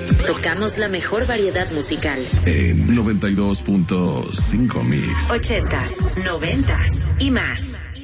Tocamos la mejor variedad musical. 92.5 Mix. 80s, 90s y más.